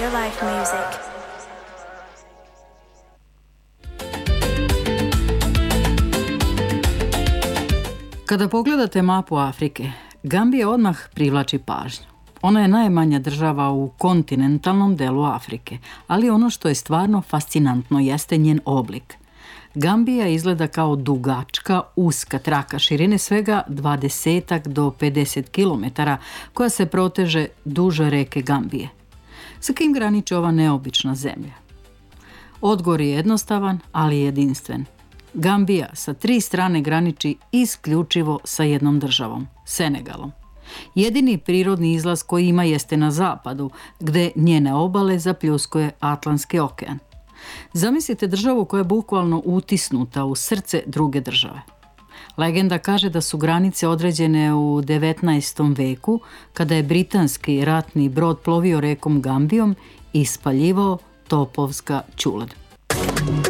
Your life music. Kada pogledate mapu Afrike, Gambija odmah privlači pažnju. Ona je najmanja država u kontinentalnom delu Afrike, ali ono što je stvarno fascinantno jeste njen oblik. Gambija izgleda kao dugačka, uska traka širine svega 20 do 50 km, koja se proteže duže reke Gambije. Sa kim graniči ova neobična zemlja? Odgovor je jednostavan, ali jedinstven. Gambija sa 3 strane graniči isključivo sa jednom državom, Senegalom. Jedini prirodni izlaz koji ima jeste na zapadu, gde njene obale zapljuskuje Atlantski okean. Zamislite državu koja je bukvalno utisnuta u srce druge države. Legenda kaže da su granice određene u 19. veku, kada je britanski ratni brod plovio rekom Gambijom i ispaljivao topovska ćulet.